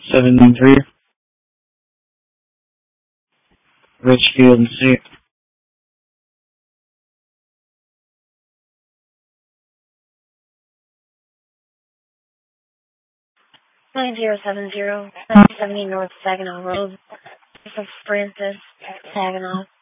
793 Richfield State. 9070 North Saginaw Road. This is Francis Saginaw.